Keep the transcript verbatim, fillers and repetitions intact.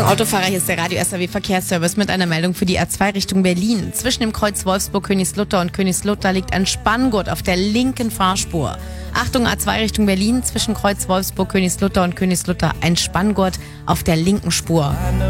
Autofahrer, hier ist der Radio S R W Verkehrsservice mit einer Meldung für die A zwei Richtung Berlin. Zwischen dem Kreuz Wolfsburg-Königslutter und Königslutter liegt ein Spanngurt auf der linken Fahrspur. Achtung, A zwei Richtung Berlin, zwischen Kreuz Wolfsburg-Königslutter und Königslutter ein Spanngurt auf der linken Spur.